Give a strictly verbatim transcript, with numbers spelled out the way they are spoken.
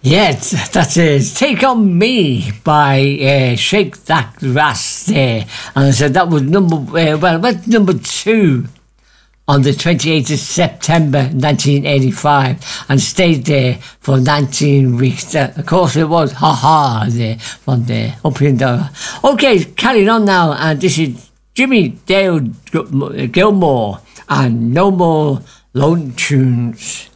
Yes, that is Take On Me by uh, Shake That Grass there. And so that was number, uh, well, that's number two on the twenty-eighth of September nineteen eighty-five and stayed there for nineteen weeks. Uh, of course it was Ha Ha there from there, up and down. Okay, carrying on now, and this is Jimmy Dale Gilmore and No More Lone Tunes.